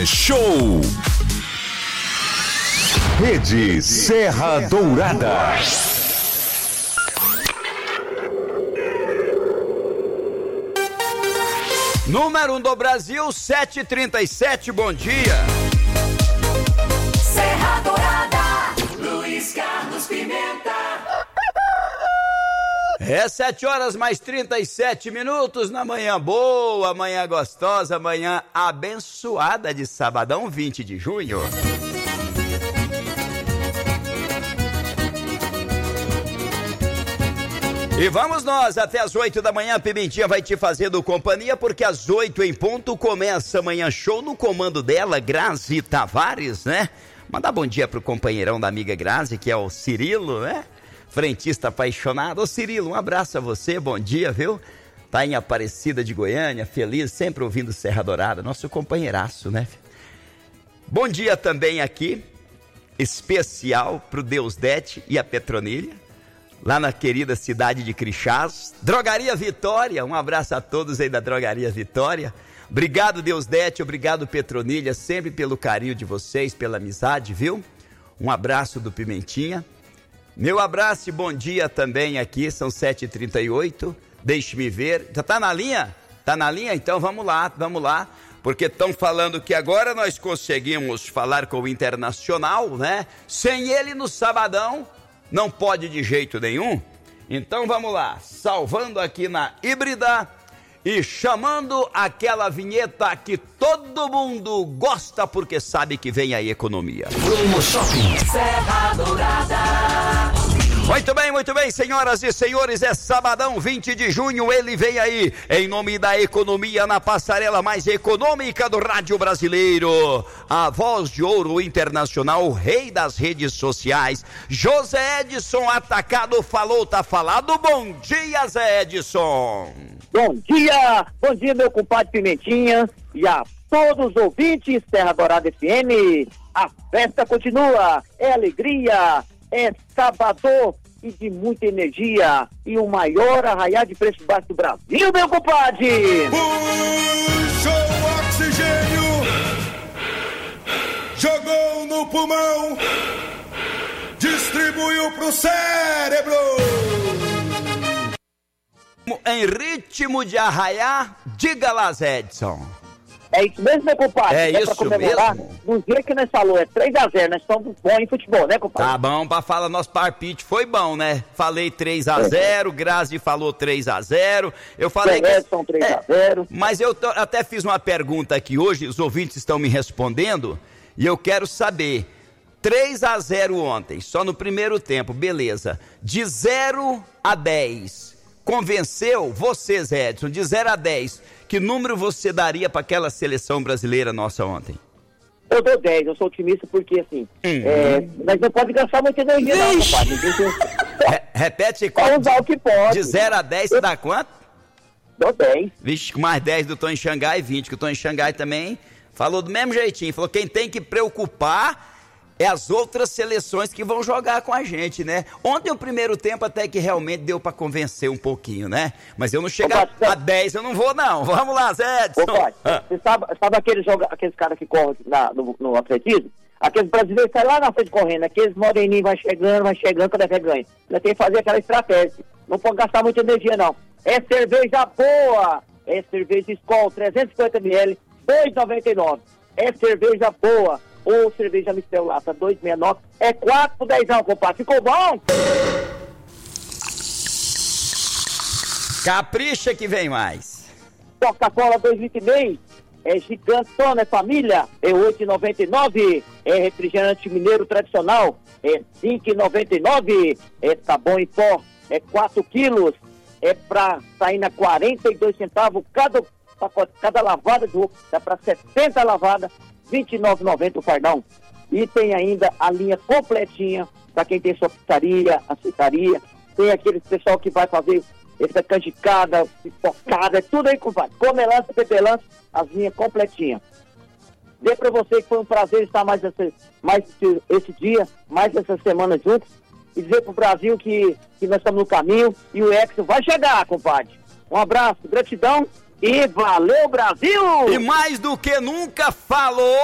Manhã Show. Rede Serra Dourada. Número 1 do Brasil, 7h37, bom dia. Serra Dourada, Luiz Carlos Pimenta. É 7h mais 37 na manhã boa, manhã gostosa, manhã abençoada de sabadão, 20 de junho. E vamos nós até as 8 da manhã, Pimentinha vai te fazendo companhia, porque às 8 em ponto começa Manhã Show no comando dela, Grazi Tavares, né? Mandar bom dia pro companheirão da amiga Grazi, que é o Cirilo, né? Frentista apaixonado. Ô Cirilo, um abraço a você, bom dia, viu? Tá em Aparecida de Goiânia, feliz, sempre ouvindo Serra Dourada, nosso companheiraço, né? Bom dia também aqui, especial pro Deusdete e a Petronilha, lá na querida cidade de Crixás. Drogaria Vitória, um abraço a todos aí da Drogaria Vitória. Obrigado, Deusdete, obrigado, Petronilha, sempre pelo carinho de vocês, pela amizade, viu? Um abraço do Pimentinha. Meu abraço e bom dia também aqui, são 7h38, deixe-me ver. Já tá na linha? Tá na linha? Então vamos lá, porque estão falando que agora nós conseguimos falar com o Internacional, né? Sem ele no sabadão, não pode de jeito nenhum. Então vamos lá, salvando aqui na híbrida e chamando aquela vinheta que todo mundo gosta porque sabe que vem a economia. Promo Shopping Serra Dourada. Muito bem, senhoras e senhores, é sabadão, 20 de junho, ele vem aí, em nome da economia, na passarela mais econômica do rádio brasileiro, a voz de ouro internacional, o rei das redes sociais, José Edson Atacado, falou, tá falado, bom dia, Zé Edson. Bom dia, meu compadre Pimentinha e a todos os ouvintes Serra Dourada FM, a festa continua, é alegria, é sábado e de muita energia e o maior arraiar de preço baixo do Brasil, meu compadre! Puxou o oxigênio, jogou no pulmão, distribuiu pro cérebro. Em ritmo de arraiar, diga lá, Zé Edson. É isso mesmo, meu compadre? É isso pra comemorar, mesmo? No dia que nós falou, é 3-0, nós somos bons em futebol, né, compadre? Tá bom, pra falar, nosso palpite foi bom, né? Falei 3-0, Grazi falou 3-0, eu falei que... São 3-0. Mas eu até fiz uma pergunta aqui hoje, os ouvintes estão me respondendo, e eu quero saber, 3-0 ontem, só no primeiro tempo, beleza, de 0 a 10, convenceu você, Zé Edson, de 0 a 10, que número você daria para aquela seleção brasileira nossa ontem? Eu dou 10, eu sou otimista porque, assim, mas não pode gastar muita energia, não, compadre. Repete Pode usar o que pode. De 0 a 10, você dá quanto? Dou 10. Vixe, com mais 10 do Tô em Xangai, 20, que o Tô em Xangai também falou do mesmo jeitinho, falou quem tem que preocupar é as outras seleções que vão jogar com a gente, né? Ontem o primeiro tempo até que realmente deu pra convencer um pouquinho, né? Mas eu não chegar a 10, eu não vou não. Vamos lá, Zé Edson. Você sabe aqueles caras que correm no atletismo? Aqueles brasileiros saem lá na frente correndo, aqueles moreninhos vai chegando, quando é que ganha. Você tem que fazer aquela estratégia. Não pode gastar muita energia, não. É cerveja boa. É cerveja Skol, 350ml, R$2,99. É cerveja boa. Ou cerveja Mistel Lata, 2,69. É 4 por 10, compadre. Ficou bom? Capricha que vem mais. Coca-Cola 2,5 é gigantona, é família, é 8,99. É refrigerante mineiro tradicional, é 5,99. É sabão em pó, é 4 quilos. É pra sair na 42 centavos cada pacote, cada lavada de roupa. Dá pra 70 lavadas. R$29,90 o fardão. E tem ainda a linha completinha para quem tem sua pizzaria, açucaria. Tem aquele pessoal que vai fazer essa canjicada, pipocada, tudo aí, compadre. Comelança, pepelança, as linhas completinhas. Dê para você que foi um prazer estar mais esse dia, mais essa semana juntos. E dizer pro Brasil que nós estamos no caminho e o Exo vai chegar, compadre. Um abraço, gratidão. E valeu, Brasil! E mais do que nunca falou,